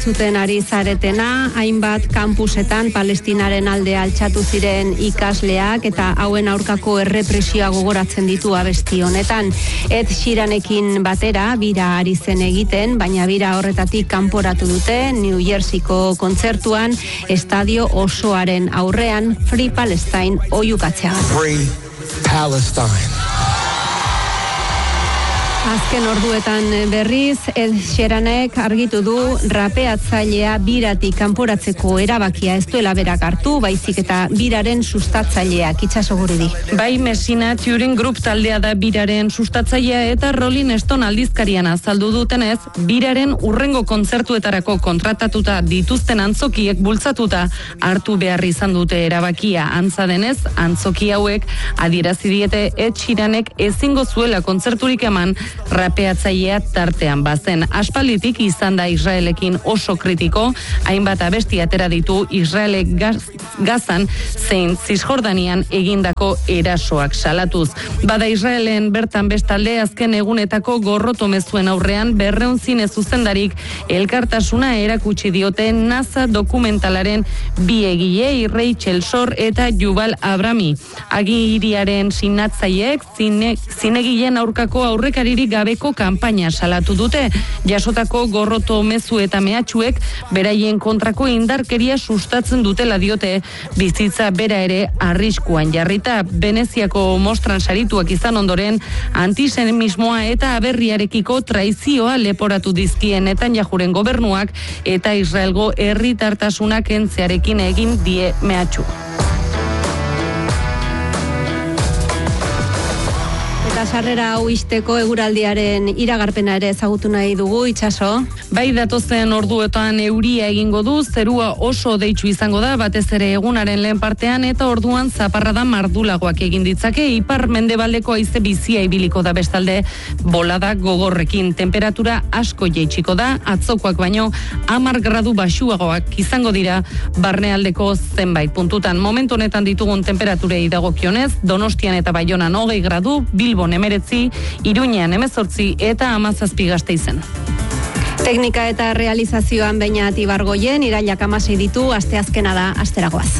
Zuten ari zaretena, hainbat kampusetan Palestinaren alde altxatu ziren ikasleak eta hauen aurkako errepresioa gogoratzen ditu abesti honetan. Ed Sheeranekin batera bira ari zen egiten, baina bira horretatik kanporatu dute New Jerseyko kontzertuan estadio osoaren aurrean Free Palestine oihukatzeagatik. Free Palestine. Azken orduetan berriz, Ed Sheeranek argitu du rapeatzailea biratik kanporatzeko erabakia ez duela berak hartu, baizik eta biraren sustatzaileak. Itxaso Guridi. Bai, Messina Touring Group taldea da biraren sustatzailea eta Rolling Stone aldizkarian azaldu dutenez, biraren urrengo kontzertuetarako kontratatuta dituzten antzokiek bultzatuta hartu behar izan dute erabakia. Antza denez, antzoki hauek adierazi diete Ed Sheeranek ezingo zuela kontzerturik eman rapeatzailea tartean bazen. Aspalditik izan da Israelekin oso kritiko, hainbat abesti atera ditu Israelek Gazan zein Zisjordanian egindako erasoak salatuz. Bada Israelen bertan bestalde azken egunetako gorroto mezuen aurrean 200 zine zuzendarik elkartasuna erakutsi diote NASA dokumentalaren bi egilei Rachel Shor eta Yuval Abrami. Agiriaren sinatzaileek zinegileen aurkako aurrekaririk gabeko kanpaina salatu dute. Jasotako gorroto mezu eta mehatxuek beraien kontrako indarkeria sustatzen dutela diote, bizitza bera ere arriskuan jarrita. Veneziako mostran sarituak izan ondoren antisemitismoa eta aberriarekiko traizioa leporatu dizkien Netanyahuren gobernuak eta Israelgo herritartasuna kentzearekin egin die mehatxu. Sarrera hau izteko eguraldiaren iragarpena ere ezagutu nahi dugu, Itxaso. Bai, datozen orduetan euria egingo du, zerua oso deitsu izango da, batez ere egunaren lehen partean, eta orduan zaparrada mardulagoak egin ditzake, ipar mendebaldeko haize bizia ibiliko da bestalde bolada gogorrekin. Temperatura asko jaitsiko da, atzokoak baino 10 gradu baxuagoak izango dira barnealdeko zenbait puntutan. Momentu honetan ditugun temperaturei dagokionez, Donostian eta Baionan 20 gradu, Bilbon 19, Iruñean 18 eta 17 Gasteizen. Teknika eta realizazioan Beñat Ibargoien, irailak 16 ditu, asteazkena da, asteragoaz.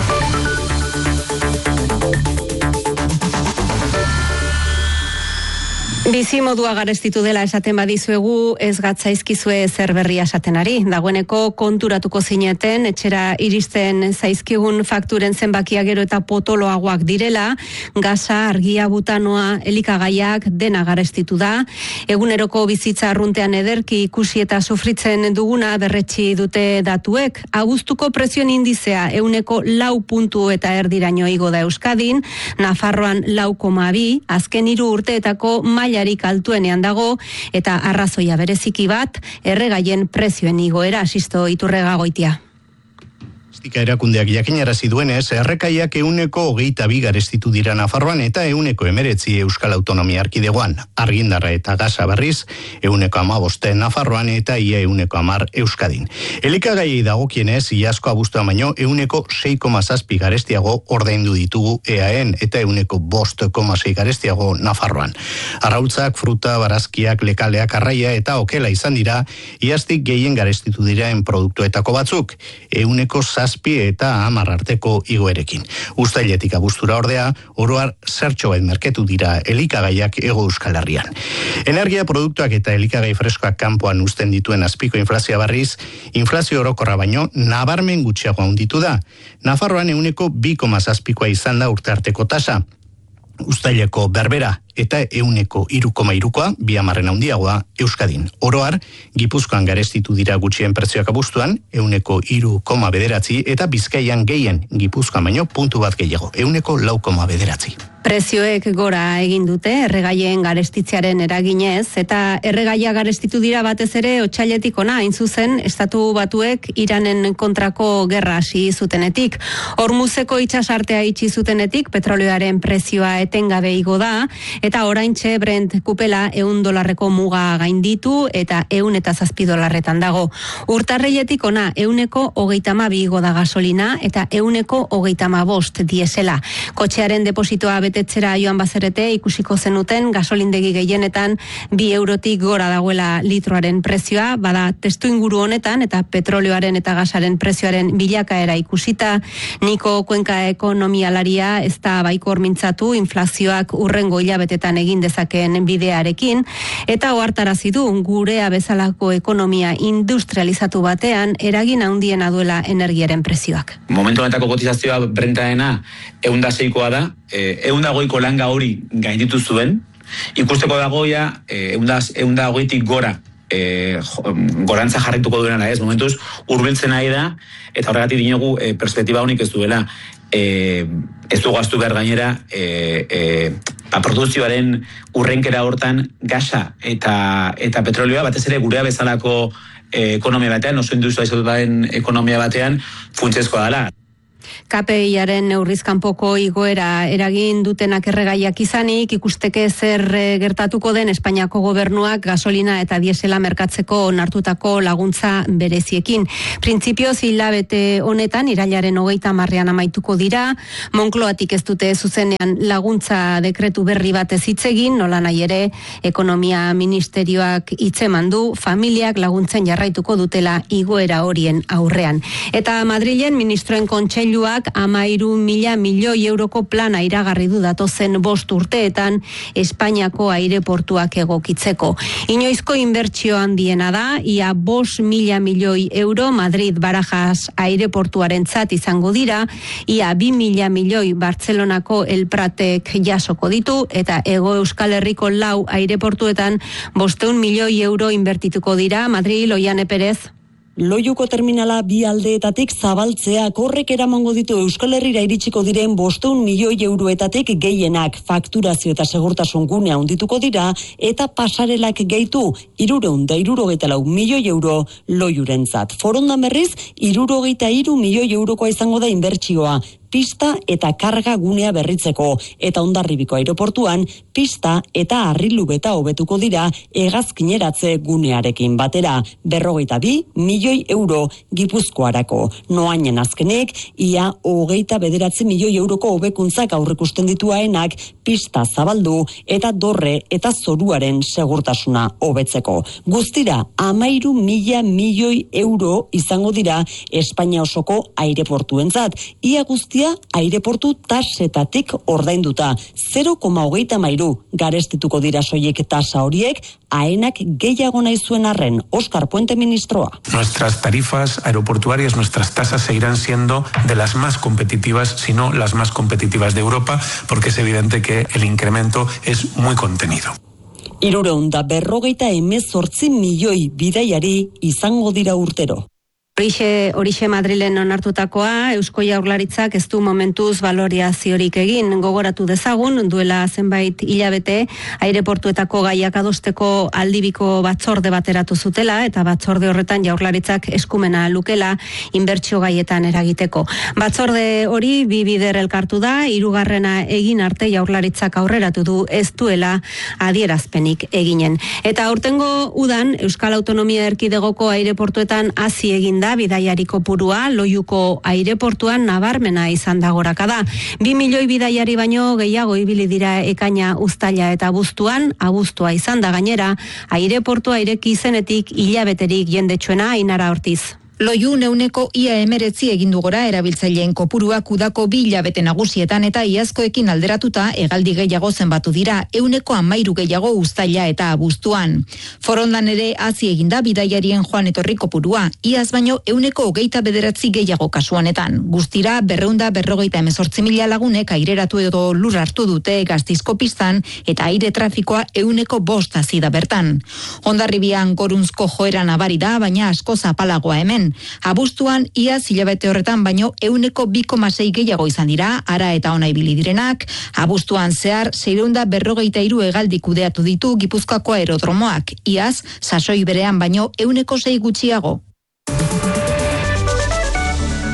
Bizimodua garestitu dela esaten badizuegu, ez gatzaizkizue zer berria esaten ari. Dagoeneko konturatuko zineten, etxera iristen zaizkigun fakturen zenbakia gero eta potoloagoak direla, gaza, argia, butanoa, elikagaiak dena garestitu da. Eguneroko bizitza arruntean ederki ikusi eta sufritzen duguna berretsi dute datuek. Abuztuko prezioen indizea 4 puntu eta erdiraino igo da Euskadin, Nafarroan 4,2, azken 3 urteetako mailarik altuenean dago, eta arrazoia bereziki bat, erregaien prezioen igoera, Sisto Iturrega Goitia. Erakundeak jakinarazi duenez, errekaiak 22 garestitu dira Nafarroan eta 19 Euskal Autonomia Erkidegoan. Argindarra eta gasa berriz, 15 Nafarroan eta ia 10 Euskadin. Elikagaiei dagokienez, iazko abuztua baino 6,7 garestiago ordaindu ditugu EAEn eta 5,6 garestiago Nafarroan. Arrautzak, fruta, barazkiak, lekaleak, arraia eta okela izan dira, iaztik gehien garestitu diraen produktuetako batzuk, 6 eta 10 arteko igoerekin. Uztailetik abuztura ordea, oroar zertxo bait merketu dira elikagaiak Hego Euskal Herrian. Energia produktuak eta elikagai freskoak kanpoan uzten dituen azpiko inflazioa berriz, inflazio orokorra baino nabarmen gutxiago handitu da. Nafarroan 2,7 izan da urtearteko tasa. Uztaileko berbera eta 3,3 bi hamarren handiagoa Euskadin. Oroar, Gipuzkoan garestitu dira gutxien prezioak abuztuan, 3,9 eta Bizkaian gehien Gipuzkoan baino puntu bat gehiago, 4,9. Prezioek gora egin dute erregaien garestitzearen eraginez, eta erregaia garestitu dira batez ere otsailetik ona, hain zuzen Estatu Batuek Iranen kontrako gerra hasi zutenetik. Hormuzeko itsasartea itxi zutenetik petrolioaren prezioa etengabe igo da, Eta oraintxe Brent kupela $100 muga gainditu eta $107 dago. Urtarriletik ona €132 igo da gasolina eta €135 diesela. Kotxearen depositoa betetzera joan bazerete ikusiko zenuten gasolindegi gehienetan €2 gora dagoela litroaren prezioa, bada testu inguru honetan eta petrolioaren eta gasaren prezioaren bilakaera ikusita, Niko Kuenka ekonomialaria ez da baikor mintzatu inflazioak urrengo hilabetetan egin dezakeen bidearekin, eta ohartarazi du gurea bezalako ekonomia industrializatu batean eragin handiena duela energiaren prezioak. Momentu honetako kotizazioa Brentaena 106koa da, 120ko langa hori gainditu zuen, ikusteko dagoia 120tik gora gorantza jarrituko duena ez, momentuz hurbiltzen nahi da, eta horregatik dinogu perspektiba honik ez duela, ez du gaztu behar gainera produzioaren urrenkera hortan gasa eta petrolioa, batez ere gurea bezalako ekonomia batean, oso industrializatuen ekonomia batean funtsezkoa dela. KPI-aren neurrizkanpoko igoera eragin dutenak erregaiak izanik, ikusteke zer gertatuko den Espainiako gobernuak gasolina eta diesela merkatzeko onartutako laguntza bereziekin. Printzipioz hilabete honetan, irailaren 30 amaituko dira, Moncloatik ez dute zuzenean laguntza dekretu berri batez hitz egin, nola nahi ere ekonomia ministerioak hitzeman du, familiak laguntzen jarraituko dutela igoera horien aurrean. Eta Madrilen ministroen kontseiluak 13.000 milioi euroko plana iragarri du datozen 5 urteetan Espainiako aireportuak egokitzeko. Inoizko inbertsio handiena da, ia 5.000 milioi euro Madrid Barajas aireportuarentzat izango dira, ia 2.000 milioi Bartzelonako El Pratek jasoko ditu, eta Hego Euskal Herriko 4 aireportuetan 500 milioi euro inbertituko dira. Madrid, Oiane Perez. Loiuko terminala 2 aldeetatik zabaltzeak horrek eramango ditu Euskal Herrira iritsiko diren 500 milioi euroetatik gehienak fakturazio eta segurtasun gunea handituko dira eta pasarelak gehitu 374 milioi euro Loiurentzat. Forondan berriz 63 milioi eurokoa izango da inbertsioa, pista eta karga gunea berritzeko, eta Hondarribiko aireportuan pista eta harrilubeta hobetuko dira hegazkineratze gunearekin batera, 52 milioi euro Gipuzkoarako. Noainen azkenek, ia 29 milioi euroko hobekuntzak aurrikusten dituaenak pista zabaldu eta dorre eta zoruaren segurtasuna hobetzeko. Guztira, 13.000 milioi euro izango dira Espainia osoko aireportuentzat, ia guztia aireportu tasetatik ordainduta, 0,33 garestituko dira soilik tasa horiek, aenak gehiago nahi zuen arren. Óscar Puente, ministroa. Nuestras tarifas aeroportuarias, nuestras tasas seguirán siendo de las más competitivas, si no las más competitivas de Europa, porque es evidente que el incremento es muy contenido. 348 milioi bidaiari izango dira urtero. Horixe Madrilen onartutakoa, Eusko Jaurlaritzak ez du momentuz valoriaziorik egin. Gogoratu dezagun, duela zenbait hilabete, aireportuetako gaiak adosteko aldibiko batzorde bateratu zutela, eta batzorde horretan Jaurlaritzak eskumena lukela inbertsio gaietan eragiteko. Batzorde hori 2 bider elkartu da, 3. egin arte Jaurlaritzak aurreratu du ez duela adierazpenik eginen. Eta aurtengo udan, Euskal Autonomia Erkidegoko aireportuetan hasi egin da bidaiari kopurua, Loiuko aireportuan nabarmena izan da gorakada. 2 milioi bidaiari baino gehiago ibili dira ekaina, uztaila eta abuztua izan da gainera, aireportua ireki izenetik hilabeterik jendetsuena. Ainara Ortiz. Loiu neuneko ia 19 egindu gora erabiltzaileen kopuruak udako 2 hilabete nagusietan eta iazkoekin alderatuta hegaldi gehiago zenbatu dira, 13 gehiago uztaila eta abuztuan. Forondan ere hazi eginda bidaiarien joan etorri kopurua, iaz baino 29 gehiago kasuanetan. Guztira 248.000 lagunek aireratu edo lur hartu dute Gasteizko pistan eta aire trafikoa 5% hazi da bertan. Hondarribian gorunzko joera nabari da, baina asko zapalagoa hemen. Abuztuan iaz hilabete horretan baino 2,6 gehiago izan dira, ara eta ona ibili direnak. Abuztuan zehar 643 hegaldi kudeatu ditu Gipuzkoako aerodromoak, iaz sasoi berean baino 6 gutxiago.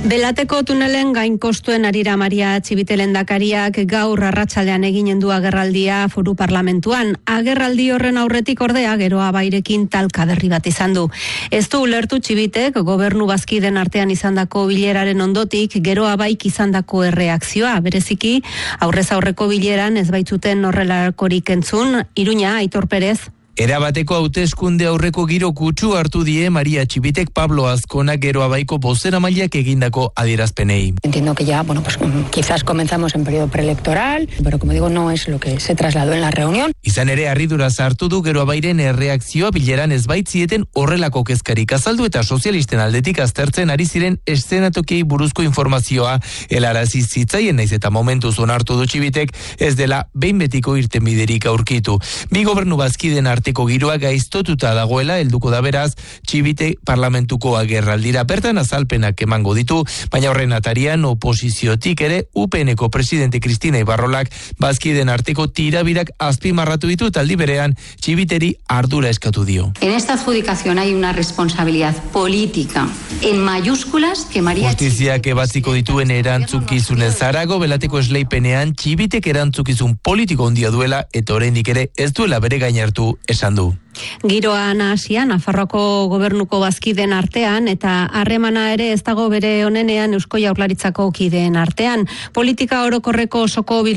Belateko tunelen gainkostuen arira Maria Txibite lehendakariak gaur arratsaldean eginen du agerraldia Foru Parlamentuan. Agerraldi horren aurretik ordea geroa bairekin talka berri bat izan du. Ez du ulertu Txibitek gobernu bazkiden artean izandako bileraren ondotik geroa baik izandako erreakzioa. Bereziki aurrez aurreko bileran ez baitzuten horrelakorik entzun. Iruña, Aitor Perez. Erabateko hauteskunde aurreko giro kutsu hartu die Maria Txibitek Pablo Azkona geroa baiko bozeramaileak egindako adierazpenei. Entiendo que ya, pues quizás comenzamos en periodo preelectoral, pero como digo, no es lo que se trasladó en la reunión. Izan ere harridura sartu du geroa bairen erreakzioa bileran ez baitzieten horrelako kezkarik azaldu eta sozialisten aldetik aztertzen ari ziren eszenatokiei buruzko informazioa helarazi zitzaien naiz eta momentuz onartu du Txibitek ez dela behin betiko irtenbiderik aurkitu. Bi gobernu bazkiden arteko giroa gaiztotuta dagoela helduko da beraz Txibite parlamentuko agerraldira bertan azalpenak emango ditu, baina horren atarian oposiziotik ere UPNko presidente Cristina Ibarrolak bazkiden arteko tirabirak azpimarratu ditu taldi berean Txibiteri ardura eskatu dio. En esta adjudicación hay una responsabilidad política en mayúsculas que Maria Justiziak ebatziko dituen erantzukizunez zarago belateko esleipenean Txibitek erantzukizun politiko handia duela eta oraindik ere ez duela bere gain hartu esan du. Giroa nahasian Nafarroako gobernuko bazkiden artean eta harremana ere ez dago bere onenean Eusko Jaurlaritzako kideen artean. Politika orokorreko osoko